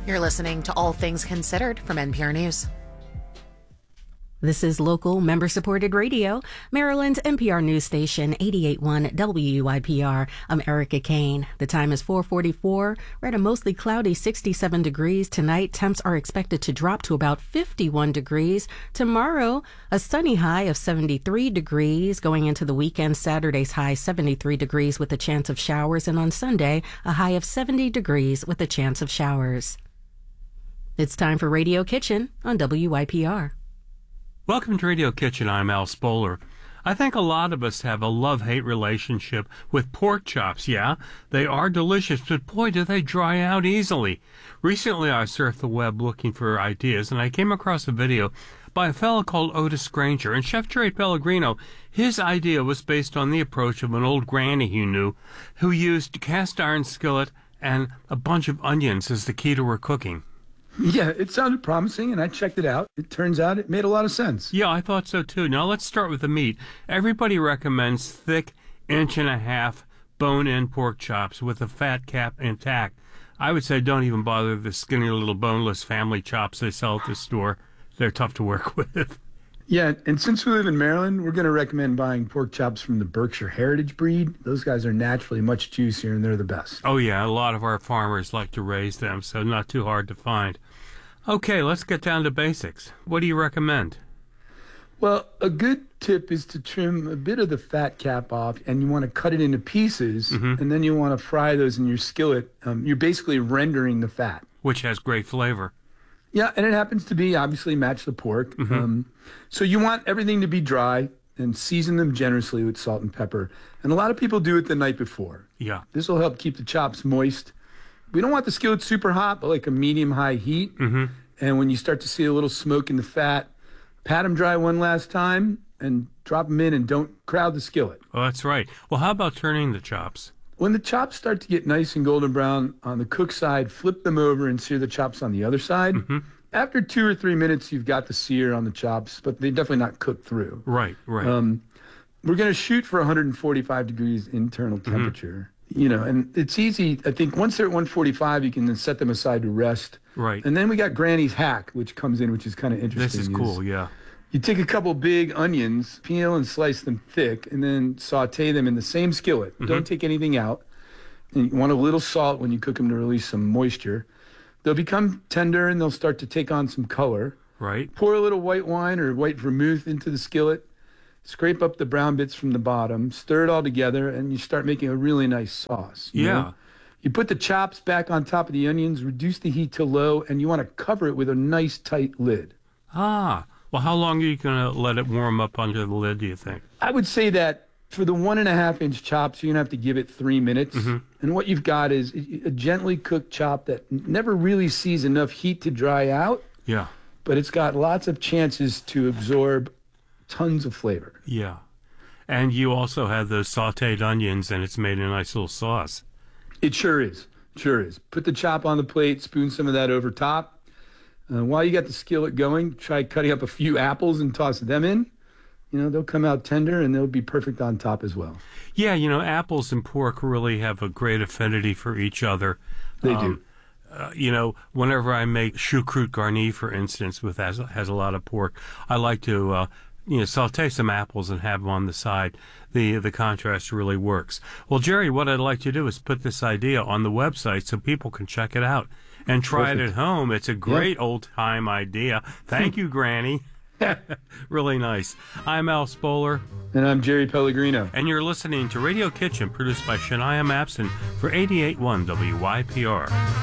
You're listening to All Things Considered from NPR News. This is local member-supported radio, Maryland's NPR news station, 88.1 WYPR. I'm Erica Kane. The time is 4:44. We're at a mostly cloudy 67 degrees. Tonight, temps are expected to drop to about 51 degrees. Tomorrow, a sunny high of 73 degrees. Going into the weekend, Saturday's high 73 degrees with a chance of showers. And on Sunday, a high of 70 degrees with a chance of showers. It's time for Radio Kitchen on WYPR. Welcome to Radio Kitchen. I'm Al Spoler. I think a lot of us have a love-hate relationship with pork chops. Yeah, they are delicious, but boy, do they dry out easily. Recently, I surfed the web looking for ideas, and I came across a video by a fellow called Otis Granger. And Chef Jerry Pellegrino, his idea was based on the approach of an old granny he knew who used a cast iron skillet and a bunch of onions as the key to her cooking. Yeah, it sounded promising, and I checked it out. It turns out it made a lot of sense. Yeah, I thought so, too. Now, let's start with the meat. Everybody recommends thick, 1.5-inch bone-in pork chops with the fat cap intact. I would say don't even bother the skinny little boneless family chops they sell at the store. They're tough to work with. Yeah, and since we live in Maryland, we're going to recommend buying pork chops from the Berkshire Heritage breed. Those guys are naturally much juicier, and they're the best. Oh, yeah, a lot of our farmers like to raise them, so not too hard to find. Okay, let's get down to basics. What do you recommend? Well, a good tip is to trim a bit of the fat cap off, and you want to cut it into pieces, and then you want to fry those in your skillet. You're basically rendering the fat. Which has great flavor. Yeah, and it happens to be, obviously, match the pork. So you want everything to be dry and season them generously with salt and pepper. And a lot of people do it the night before. Yeah. This will help keep the chops moist. We don't want the skillet super hot, but like a medium-high heat. And when you start to see a little smoke in the fat, pat them dry one last time and drop them in, and don't crowd the skillet. Oh, that's right. Well, how about turning the chops? When the chops start to get nice and golden brown on the cooked side, flip them over and sear the chops on the other side. After 2 or 3 minutes, you've got the sear on the chops, but they're definitely not cooked through. Right. We're going to shoot for 145 degrees internal temperature. You know, and it's easy. I think once they're at 145, you can then set them aside to rest. Right. And then we got Granny's hack, which comes in, which is kind of interesting. This is cool, yeah. You take a couple big onions, peel and slice them thick, and then saute them in the same skillet. Don't take anything out. And you want a little salt when you cook them to release some moisture. They'll become tender, and they'll start to take on some color. Right. Pour a little white wine or white vermouth into the skillet. Scrape up the brown bits from the bottom. Stir it all together, and you start making a really nice sauce. You know? You put the chops back on top of the onions, reduce the heat to low, and you want to cover it with a nice tight lid. Ah. Well, how long are you going to let it warm up under the lid, do you think? I would say that for the 1.5-inch chops, you're going to have to give it 3 minutes. And what you've got is a gently cooked chop that never really sees enough heat to dry out. Yeah. But it's got lots of chances to absorb tons of flavor. Yeah. And you also have those sauteed onions, and it's made a nice little sauce. It sure is. Sure is. Put the chop on the plate, spoon some of that over top. While you got the skillet going, try cutting up a few apples and toss them in. You know, they'll come out tender, and they'll be perfect on top as well. Yeah, you know, apples and pork really have a great affinity for each other. They do. You know, whenever I make choucroute garni, for instance, with has a lot of pork, I like to saute some apples and have them on the side. The contrast really works. Well, Jerry, what I'd like to do is put this idea on the website so people can check it out and try it at home. It's a great old-time idea. Thank you, Granny. Really nice. I'm Al Spoler. And I'm Jerry Pellegrino. And you're listening to Radio Kitchen, produced by Shania Mapson for 88.1 WYPR.